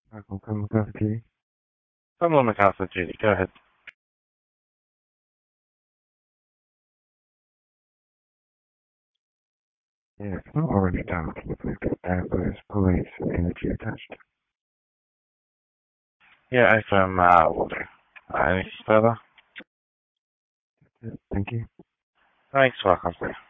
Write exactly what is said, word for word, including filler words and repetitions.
Welcome, come across Judy. Come on, MacArthur, Judy, go ahead. Yeah, it's not already done. We've got airplanes, police, energy attached. Yeah, affirm, uh, will do. Uh, anything further? Thank you. Thanks, welcome.